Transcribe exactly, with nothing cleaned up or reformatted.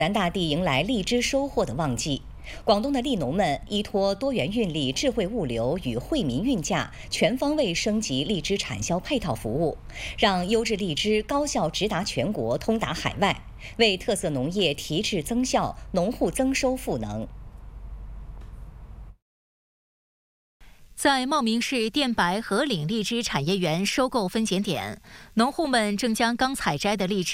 南大地迎来荔枝收获的旺季。广东的荔农们依托多元运力、智慧物流与惠民运价，全方位升级荔枝产销配套服务，让优质荔枝高效直达全国、通达海外，为特色农业提质增效、农户增收赋能。 在茂名市电白河岭荔枝产业园收购分拣点，农户们正将刚采摘的荔枝